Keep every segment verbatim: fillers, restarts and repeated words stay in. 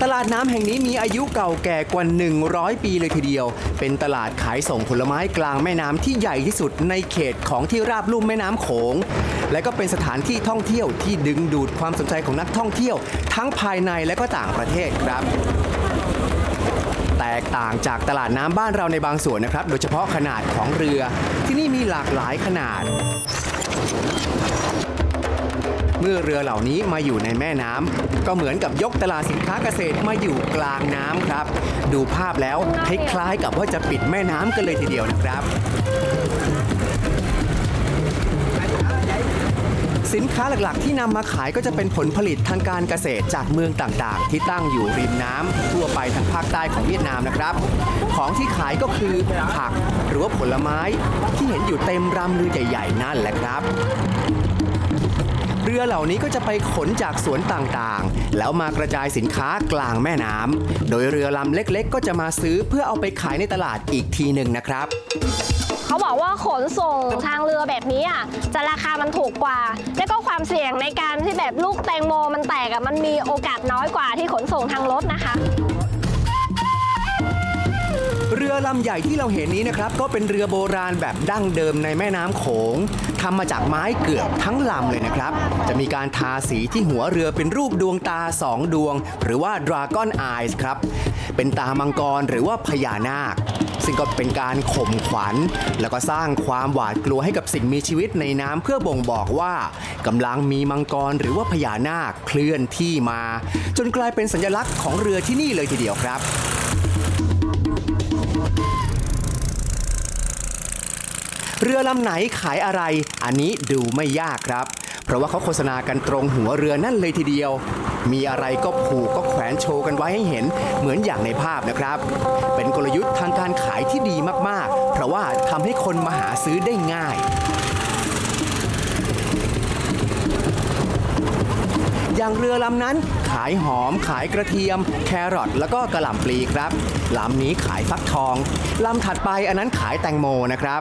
ลาดน้ำแห่งนี้มีอายุเก่าแก่กว่าหนึ่งร้อยปีเลยทีเดียวเป็นตลาดขายส่งผลไม้กลางแม่น้ำที่ใหญ่ที่สุดในเขตของที่ราบลุ่มแม่น้ำโขงและก็เป็นสถานที่ท่องเที่ยวที่ดึงดูดความสนใจของนักท่องเที่ยวทั้งภายในและก็ต่างประเทศครับแตกต่างจากตลาดน้ำบ้านเราในบางส่วนนะครับโดยเฉพาะขนาดของเรือที่นี่มีหลากหลายขนาดเมื่อเรือเหล่านี้มาอยู่ในแม่น้ำก็เหมือนกับยกตลาดสินค้าเกษตรมาอยู่กลางน้ำครับดูภาพแล้วคล้ายๆกับว่าจะปิดแม่น้ำกันเลยทีเดียวนะครับสินค้าหลักๆที่นำมาขายก็จะเป็นผลผลิตทางการเกษตรจากเมืองต่างๆที่ตั้งอยู่ริมน้ำทั่วไปทางภาคใต้ของเวียดนามนะครับของที่ขายก็คือผักหรือว่าผลไม้ที่เห็นอยู่เต็มรำเรือใหญ่ๆนั่นแหละครับเรือเหล่านี้ก็จะไปขนจากสวนต่างๆแล้วมากระจายสินค้ากลางแม่น้ำโดยเรือลำเล็กๆก็จะมาซื้อเพื่อเอาไปขายในตลาดอีกทีหนึ่งนะครับเขาบอกว่าขนส่งทางเรือแบบนี้อ่ะจะราคามันถูกกว่าแล้วก็ความเสี่ยงในการที่แบบลูกแตงโมมันแตกอ่ะมันมีโอกาสน้อยกว่าที่ขนส่งทางรถนะคะเรือลำใหญ่ที่เราเห็นนี้นะครับก็เป็นเรือโบราณแบบดั้งเดิมในแม่น้ำโขงทำมาจากไม้เกือบทั้งลำเลยนะครับจะมีการทาสีที่หัวเรือเป็นรูปดวงตาสองดวงหรือว่า Dragon Eyes ครับเป็นตามังกรหรือว่าพญานาคซึ่งก็เป็นการข่มขวัญแล้วก็สร้างความหวาดกลัวให้กับสิ่งมีชีวิตในน้ำเพื่อบ่งบอกว่ากำลังมีมังกรหรือว่าพญานาคเคลื่อนที่มาจนกลายเป็นสัญลักษณ์ของเรือที่นี่เลยทีเดียวครับเรือลำไหนขายอะไรอันนี้ดูไม่ยากครับเพราะว่าเขาโฆษณากันตรงหัวเรือนั่นเลยทีเดียวมีอะไรก็ผูกก็แขวนโชว์กันไว้ให้เห็นเหมือนอย่างในภาพนะครับเป็นกลยุทธ์ทางการขายที่ดีมากๆเพราะว่าทำให้คนมาหาซื้อได้ง่ายอย่างเรือลำนั้นขายหอมขายกระเทียมแครอทแล้วก็กระหล่ำปลีครับลำนี้ขายฟักทองลำถัดไปอันนั้นขายแตงโมนะครับ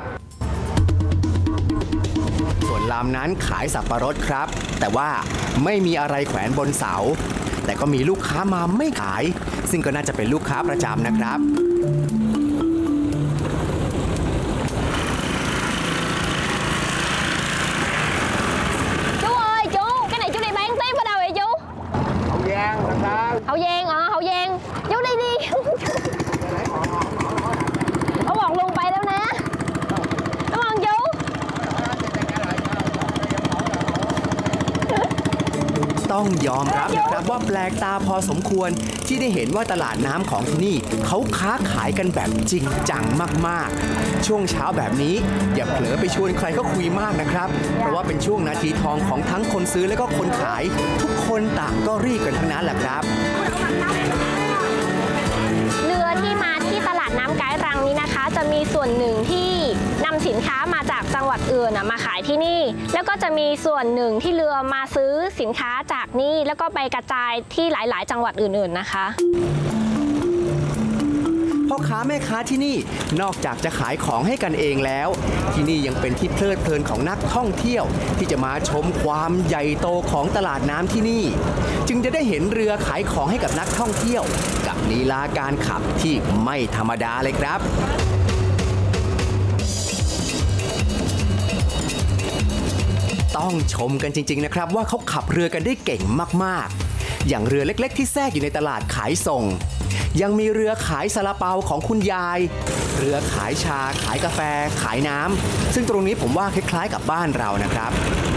ส่วนลำนั้นขายสับปะรดครับแต่ว่าไม่มีอะไรแขวนบนเสาแต่ก็มีลูกค้ามาไม่ขายซึ่งก็น่าจะเป็นลูกค้าประจำนะครับ Hậu Giang ờ Hậu Giang chú đi điเขาบอกลุงไปแล้วนะcảm ơn chú ต้องยอมรับนะครับว่าแปลกตาพอสมควรที่ได้เห็นว่าตลาดน้ำของที่นี่เขาค้าขายกันแบบจริงจังมากๆช่วงเช้าแบบนี้อย่าเผลอไปชวนใครก็คุยมากนะครับเพราะว่าเป็นช่วงนาทีทองของทั้งคนซื้อและก็คนขายทุกคนต่างก็รีบกันทั้งนั้นแหละครับเรือที่มาที่ตลาดน้ำไกด์รังนี้นะคะจะมีส่วนหนึ่งที่นำสินค้ามาจากจังหวัดอื่นมาขายที่นี่แล้วก็จะมีส่วนหนึ่งที่เรือมาซื้อสินค้าจากนี่แล้วก็ไปกระจายที่หลายๆจังหวัดอื่นๆนะคะพ่อค้าแม่ค้าที่นี่นอกจากจะขายของให้กันเองแล้วที่นี่ยังเป็นที่เพลิดเพลินของนักท่องเที่ยวที่จะมาชมความใหญ่โตของตลาดน้ำที่นี่จึงจะได้เห็นเรือขายของให้กับนักท่องเที่ยวกับลีลาการขับที่ไม่ธรรมดาเลยครับต้องชมกันจริงๆนะครับว่าเขาขับเรือกันได้เก่งมากๆอย่างเรือเล็กๆที่แทรกอยู่ในตลาดขายส่งยังมีเรือขายซาลาเปาของคุณยายเรือขายชาขายกาแฟขายน้ำซึ่งตรงนี้ผมว่าคล้ายๆกับบ้านเรานะครับ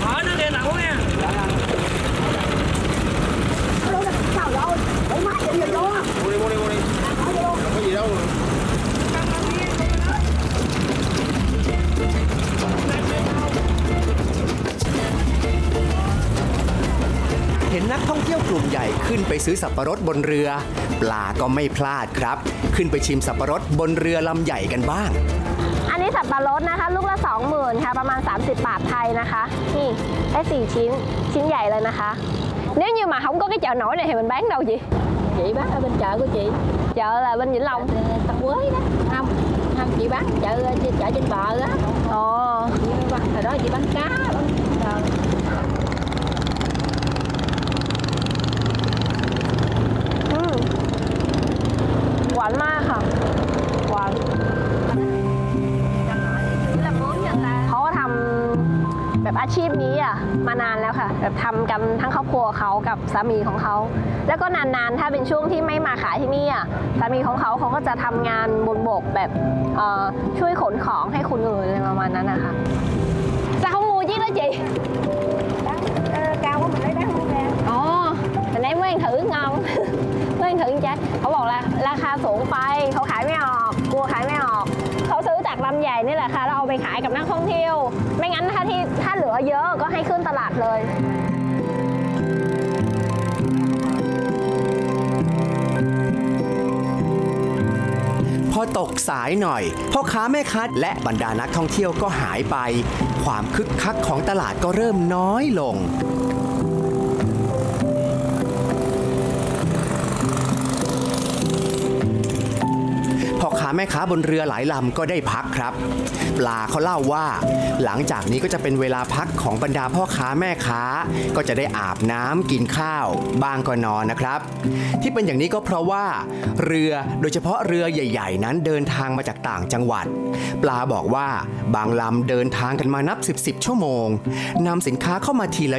เห็นนักท่องเที่ยวกลุ่มใหญ่ขึ้นไปซื้อสับปะรดบนเรือปลาก็ไม่พลาดครับขึ้นไปชิมสับปะรดบนเรือลำใหญ่กันบ้างอันนี้สับปะรดนะคะลูกละสองหมื่นค่ะประมาณสามสิบบาทไทยนะคะนี่ได้สี่ชิ้นชิ้นใหญ่เลยนะคะ nếu như mà không có cái chợ nổi này thì mình bán đâu chị chị bán ở bên chợ của chị chợ là bên Vĩnh Long Tân Quế đó không không chị bán chợ chợ trên bờ đó ồ hồi đó chị bán cá bán ừ. กันทั้งครอบครัวเขากับสามีของเขาแล้วก็นานๆถ้าเป็นช่วงที่ไม่มาขายที่นี่อ่ะสามีของเขาเขาก็จะทำงานบนบกแบบช่วยขนของให้คนอื่นอะไรประมาณนั้นนะคะจะเขางูchứ đó chị cao quá mình lấy đá không ra. Ồ, mình lấy mới ăn thử ngon mới ăn thử chắcเขาบอกละราคาสูงไปเขาขายไม่ออกกลัวขายไม่ออกเขาซื้อจากลำใหญ่นี่แหละค่ะแล้วเอาไปขายกับนักท่องเที่ยวไม่งั้นถ้าที่ถ้าเหลือเยอะก็ให้ขึ้นตลาดเลยพอตกสายหน่อยพ่อค้าแม่ค้าและบรรดานักท่องเที่ยวก็หายไปความคึกคักของตลาดก็เริ่มน้อยลงพ่อค้าแม่ค้าบนเรือหลายลำก็ได้พักครับปลาเขาเล่าว่าหลังจากนี้ก็จะเป็นเวลาพักของบรรดาพ่อค้าแม่ค้าก็จะได้อาบน้ำกินข้าวบ้างก็นอนนะครับที่เป็นอย่างนี้ก็เพราะว่าเรือโดยเฉพาะเรือใหญ่ๆนั้นเดินทางมาจากต่างจังหวัดปลาบอกว่าบางลำเดินทางกันมานับสิบสิบชั่วโมงนำสินค้าเข้ามาทีละ